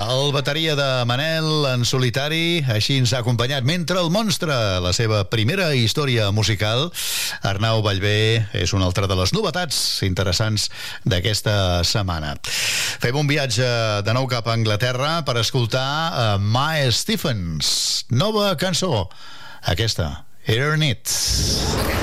El bateria de Manel en solitari, així ens ha acompanyat mentre el monstre, la seva primera història musical. Arnau Ballbé és una altra de les novetats interessants d'aquesta setmana. Fem un viatge de nou cap a Anglaterra per escoltar Mae Stephens. Nova cançó, aquesta, Earn It.